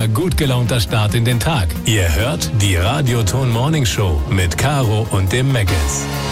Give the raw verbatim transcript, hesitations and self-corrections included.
gut gelaunter Start in den Tag. Ihr hört die Radioton Morning Show mit Caro und dem Meggels.